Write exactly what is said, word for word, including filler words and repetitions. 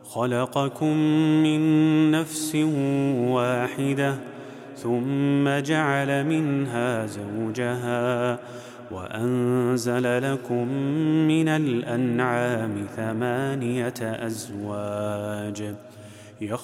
خلقكم من نفس واحدة ثم جعل منها زوجها وأنزل لكم من الأنعام ثمانية أزواج